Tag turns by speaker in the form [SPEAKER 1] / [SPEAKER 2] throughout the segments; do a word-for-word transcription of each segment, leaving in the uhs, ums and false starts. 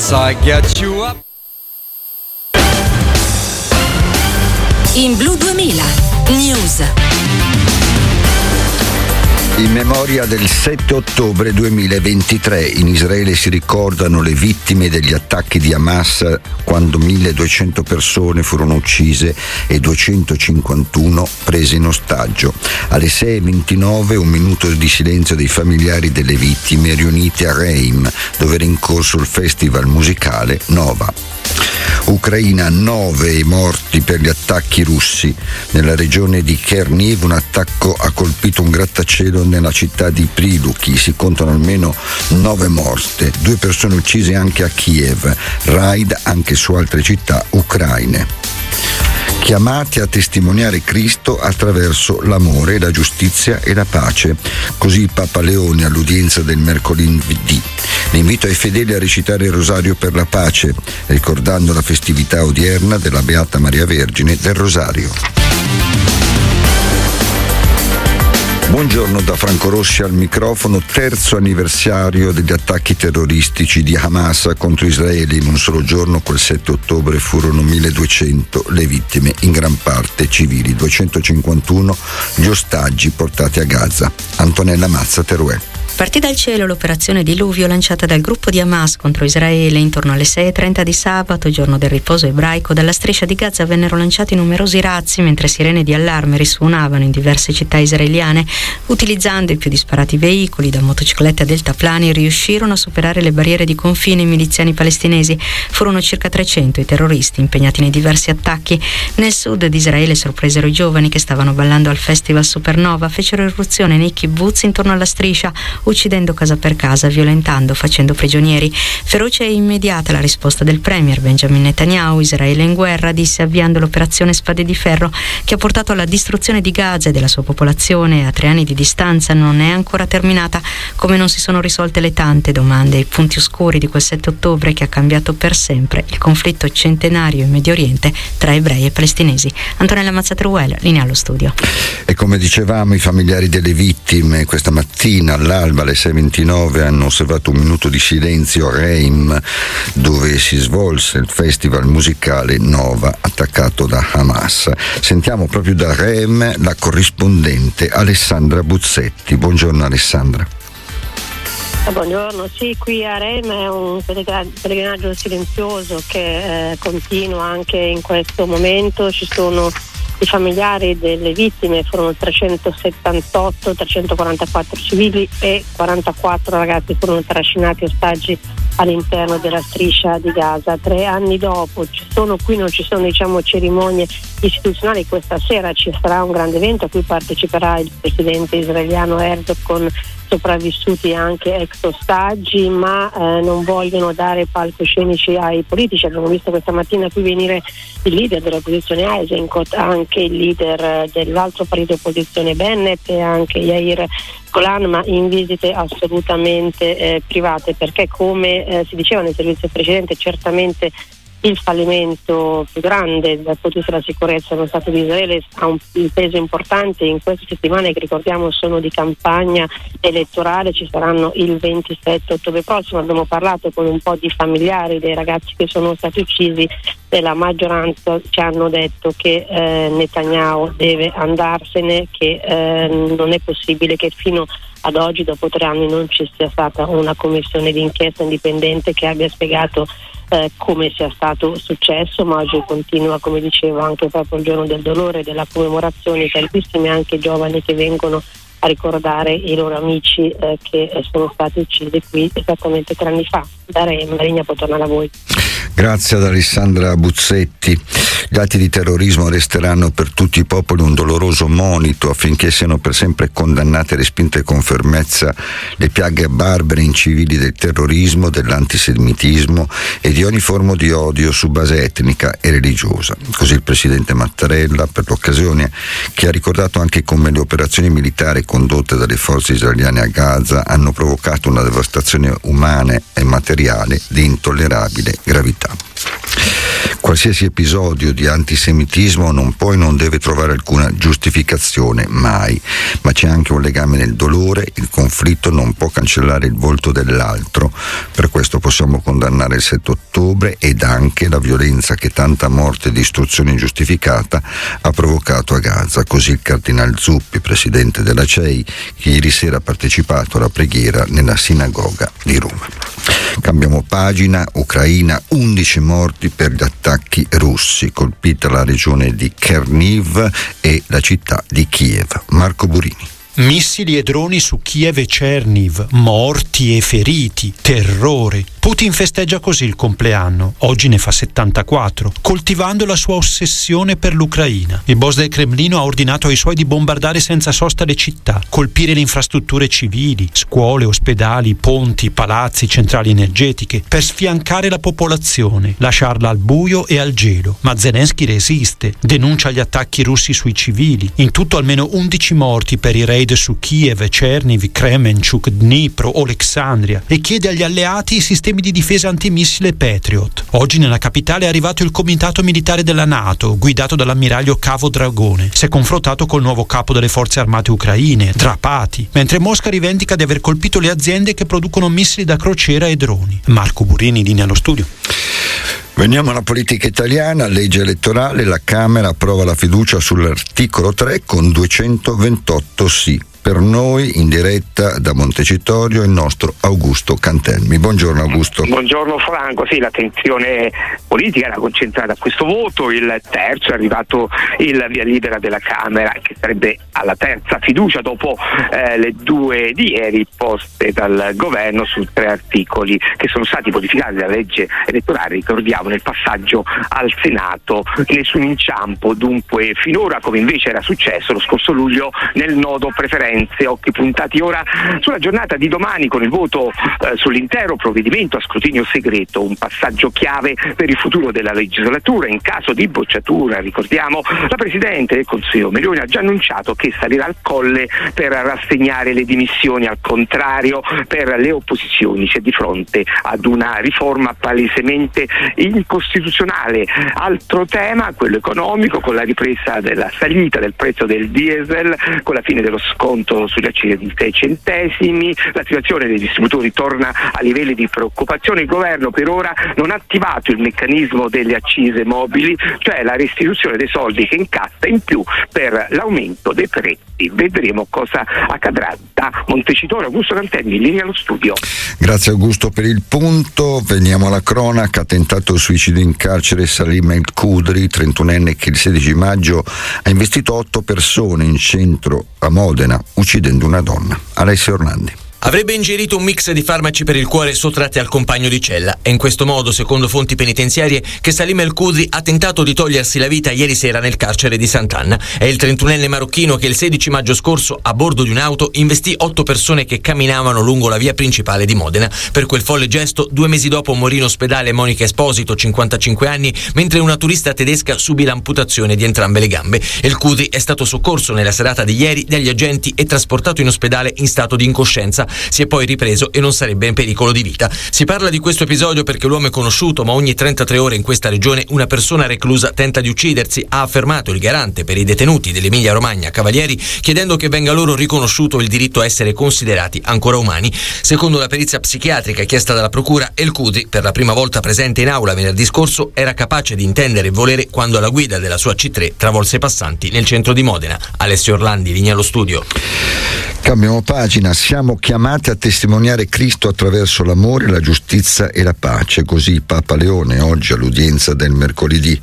[SPEAKER 1] once I get you up.
[SPEAKER 2] In Blu duemila News.
[SPEAKER 3] In memoria del sette ottobre duemilaventitré, in Israele si ricordano le vittime degli attacchi di Hamas quando milleduecento persone furono uccise e duecentocinquantuno prese in ostaggio. Alle sei e ventinove un minuto di silenzio dei familiari delle vittime riunite a Reim, dove era in corso il festival musicale Nova. Ucraina, nove morti per gli attacchi russi. Nella regione di Cherniv un attacco ha colpito un grattacielo nella città di Priluki. Si contano almeno nove morte, due persone uccise anche a Kiev. Raid anche su altre città ucraine. Chiamati a testimoniare Cristo attraverso l'amore, la giustizia e la pace. Così Papa Leone all'udienza del mercoledì. L'invito ai fedeli a recitare il rosario per la pace, ricordando la festività odierna della Beata Maria Vergine del Rosario. Buongiorno da Franco Rossi al microfono. Terzo anniversario degli attacchi terroristici di Hamas contro Israele. In un solo giorno, quel sette ottobre, furono milleduecento le vittime, in gran parte civili, duecentocinquantuno gli ostaggi portati a Gaza. Antonella Mazza, Teruel.
[SPEAKER 4] Partì dal cielo l'operazione Diluvio lanciata dal gruppo di Hamas contro Israele intorno alle sei e trenta di sabato, giorno del riposo ebraico. Dalla striscia di Gaza vennero lanciati numerosi razzi mentre sirene di allarme risuonavano in diverse città israeliane. Utilizzando i più disparati veicoli, da motociclette a deltaplani, riuscirono a superare le barriere di confine i miliziani palestinesi. Furono circa trecento i terroristi impegnati nei diversi attacchi. Nel sud di Israele sorpresero i giovani che stavano ballando al festival Supernova. Fecero irruzione nei kibbutz intorno alla striscia, uccidendo casa per casa, violentando, facendo prigionieri. Feroce e immediata la risposta del premier Benjamin Netanyahu. Israele in guerra, disse, avviando l'operazione Spade di Ferro, che ha portato alla distruzione di Gaza e della sua popolazione. A tre anni di distanza non è ancora terminata, come non si sono risolte le tante domande e i punti oscuri di quel sette ottobre che ha cambiato per sempre il conflitto centenario in Medio Oriente tra ebrei e palestinesi. Antonella Mazzateruel, linea allo studio.
[SPEAKER 3] E come dicevamo, i familiari delle vittime questa mattina all'alba alle sei e ventinove hanno osservato un minuto di silenzio a Reim, dove si svolse il festival musicale Nova attaccato da Hamas. Sentiamo proprio da Reim la corrispondente Alessandra Buzzetti. Buongiorno Alessandra.
[SPEAKER 5] Buongiorno, sì, qui a Reim è un pellegrinaggio silenzioso che eh, continua anche in questo momento. Ci sono i familiari delle vittime, furono trecentosettantotto, trecentoquarantaquattro civili e quarantaquattro ragazzi furono trascinati ostaggi all'interno della striscia di Gaza. Tre anni dopo ci sono qui, non ci sono diciamo cerimonie istituzionali. Questa sera ci sarà un grande evento a cui parteciperà il presidente israeliano Herzog con sopravvissuti anche ex ostaggi, ma eh, non vogliono dare palcoscenici ai politici. Abbiamo visto questa mattina qui venire il leader dell'opposizione Eisenkot, anche il leader dell'altro partito opposizione Bennett e anche Yair Golan, ma in visite assolutamente eh, private, perché come eh, si diceva nel servizio precedente, certamente il fallimento più grande dal punto di vista della sicurezza nello Stato di Israele ha un peso importante in queste settimane che ricordiamo sono di campagna elettorale. Ci saranno il ventisette ottobre prossimo. Abbiamo parlato con un po' di familiari dei ragazzi che sono stati uccisi e la maggioranza ci hanno detto che eh, Netanyahu deve andarsene, che eh, non è possibile che fino ad oggi, dopo tre anni, non ci sia stata una commissione d'inchiesta indipendente che abbia spiegato Eh, come sia stato successo, ma oggi continua, come dicevo, anche proprio il giorno del dolore e della commemorazione, tantissimi anche giovani che vengono a ricordare i loro amici eh, che sono stati uccisi qui esattamente tre anni fa. Da Reim, la linea può tornare a voi.
[SPEAKER 3] Grazie ad Alessandra Buzzetti. Gli atti di terrorismo resteranno per tutti i popoli un doloroso monito affinché siano per sempre condannate e respinte con fermezza le piaghe barbare e incivili del terrorismo, dell'antisemitismo e di ogni forma di odio su base etnica e religiosa. Così il presidente Mattarella, per l'occasione, che ha ricordato anche come le operazioni militari condotte dalle forze israeliane a Gaza hanno provocato una devastazione umana e materiale di intollerabile gravità. Qualsiasi episodio di antisemitismo non può e non deve trovare alcuna giustificazione, mai, ma c'è anche un legame nel dolore, il conflitto non può cancellare il volto dell'altro, per questo possiamo condannare il sette ottobre ed anche la violenza che tanta morte e distruzione ingiustificata ha provocato a Gaza, così il cardinal Zuppi, presidente della C E I, che ieri sera ha partecipato alla preghiera nella sinagoga di Roma. Cambiamo pagina, Ucraina, undici morti per gli attacchi russi, colpita la regione di Cherniv e la città di Kiev. Marco Burini.
[SPEAKER 1] Missili e droni su Kiev e Cherniv, morti e feriti, terrore. Putin festeggia così il compleanno, oggi ne fa settantaquattro, coltivando la sua ossessione per l'Ucraina. Il boss del Cremlino ha ordinato ai suoi di bombardare senza sosta le città, colpire le infrastrutture civili, scuole, ospedali, ponti, palazzi, centrali energetiche, per sfiancare la popolazione, lasciarla al buio e al gelo. Ma Zelensky resiste, denuncia gli attacchi russi sui civili. In tutto almeno undici morti per i raid su Kiev, Cherniv, Kremenchuk, Dnipro, Alexandria, e chiede agli alleati i sistemi di difesa antimissile Patriot. Oggi nella capitale è arrivato il comitato militare della NATO, guidato dall'ammiraglio Cavo Dragone. Si è confrontato col nuovo capo delle forze armate ucraine, Drapati, mentre Mosca rivendica di aver colpito le aziende che producono missili da crociera e droni. Marco Burini, linea allo studio.
[SPEAKER 3] Veniamo alla politica italiana, legge elettorale, la Camera approva la fiducia sull'articolo tre con duecentoventotto sì. Per noi in diretta da Montecitorio il nostro Augusto Cantelmi. Buongiorno Augusto.
[SPEAKER 6] Buongiorno Franco, sì, l'attenzione politica era concentrata a questo voto, il terzo è arrivato il via libera della Camera che sarebbe alla terza fiducia dopo eh, le due di ieri poste dal governo su tre articoli che sono stati modificati dalla legge elettorale, ricordiamo nel passaggio al Senato, nessun inciampo dunque finora come invece era successo lo scorso luglio nel nodo preferenze. Occhi puntati ora sulla giornata di domani con il voto eh, sull'intero provvedimento a scrutinio segreto, un passaggio chiave per il futuro della legislatura. In caso di bocciatura, ricordiamo, la Presidente del Consiglio Meloni ha già annunciato che salirà al colle per rassegnare le dimissioni, al contrario per le opposizioni c'è di fronte ad una riforma palesemente incostituzionale. Altro tema, quello economico, con la ripresa della salita del prezzo del diesel, con la fine dello sconto sugli accise di sei centesimi, la situazione dei distributori torna a livelli di preoccupazione. Il governo per ora non ha attivato il meccanismo delle accise mobili, cioè la restituzione dei soldi che incassa in più per l'aumento dei prezzi. Vedremo cosa accadrà. Da Montecitorio, Augusto Cantelmi, in linea allo studio.
[SPEAKER 3] Grazie Augusto per il punto. Veniamo alla cronaca. Ha tentato il suicidio in carcere Salim El Khudri, trentunenne che il sedici maggio ha investito otto persone in centro a Modena, uccidendo una donna. Alessio Orlandi.
[SPEAKER 7] Avrebbe ingerito un mix di farmaci per il cuore sottratti al compagno di cella. È in questo modo, secondo fonti penitenziarie, che Salim El Khudri ha tentato di togliersi la vita ieri sera nel carcere di Sant'Anna. È il trentunenne marocchino che il sedici maggio scorso, a bordo di un'auto, investì otto persone che camminavano lungo la via principale di Modena. Per quel folle gesto, due mesi dopo morì in ospedale Monica Esposito, cinquantacinque anni, mentre una turista tedesca subì l'amputazione di entrambe le gambe. El Khudri è stato soccorso nella serata di ieri dagli agenti e trasportato in ospedale in stato di incoscienza. Si è poi ripreso e non sarebbe in pericolo di vita. Si parla di questo episodio perché l'uomo è conosciuto, ma ogni trentatré ore in questa regione una persona reclusa tenta di uccidersi, ha affermato il garante per i detenuti dell'Emilia Romagna Cavalieri, chiedendo che venga loro riconosciuto il diritto a essere considerati ancora umani. Secondo la perizia psichiatrica chiesta dalla procura, El Khudri, per la prima volta presente in aula venerdì scorso, era capace di intendere e volere quando alla guida della sua C tre travolse passanti nel centro di Modena. Alessio Orlandi, linea allo studio.
[SPEAKER 3] Cambiamo pagina, siamo chiamati a testimoniare Cristo attraverso l'amore, la giustizia e la pace, così Papa Leone oggi all'udienza del mercoledì.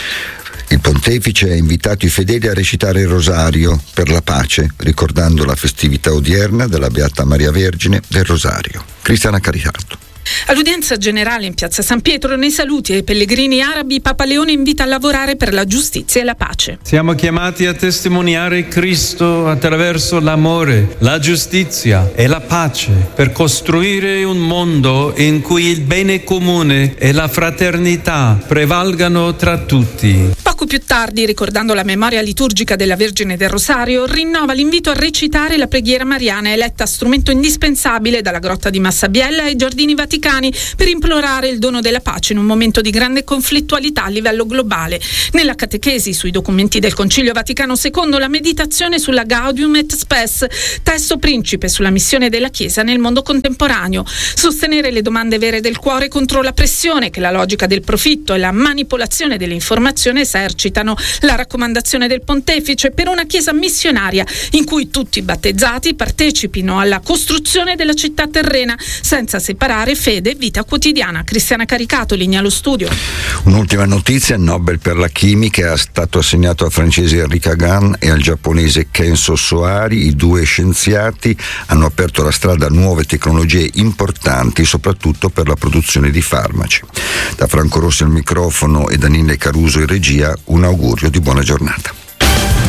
[SPEAKER 3] Il pontefice ha invitato i fedeli a recitare il rosario per la pace, ricordando la festività odierna della Beata Maria Vergine del Rosario. Cristiana Caritardo.
[SPEAKER 8] All'udienza generale in piazza San Pietro, nei saluti ai pellegrini arabi, Papa Leone invita a lavorare per la giustizia e la pace.
[SPEAKER 9] Siamo chiamati a testimoniare Cristo attraverso l'amore, la giustizia e la pace, per costruire un mondo in cui il bene comune e la fraternità prevalgano tra tutti.
[SPEAKER 8] Poco Poco più tardi, ricordando la memoria liturgica della Vergine del Rosario, rinnova l'invito a recitare la preghiera mariana, eletta strumento indispensabile dalla grotta di Massabiella ai Giardini Vaticani per implorare il dono della pace in un momento di grande conflittualità a livello globale. Nella catechesi sui documenti del Concilio Vaticano secondo, la meditazione sulla Gaudium et Spes, testo principe sulla missione della Chiesa nel mondo contemporaneo. Sostenere le domande vere del cuore contro la pressione che la logica del profitto e la manipolazione dell'informazione esercitano. La raccomandazione del Pontefice per una Chiesa missionaria in cui tutti i battezzati partecipino alla costruzione della città terrena senza separare fede e vita quotidiana. Cristiana Caricato, linea allo studio.
[SPEAKER 3] Un'ultima notizia: il Nobel per la chimica è stato assegnato al francese Henri Kagan e al giapponese Kenzo Soari. I due scienziati hanno aperto la strada a nuove tecnologie importanti, soprattutto per la produzione di farmaci. Da Franco Rossi al microfono e da Nina Caruso in regia, un augurio di buona giornata.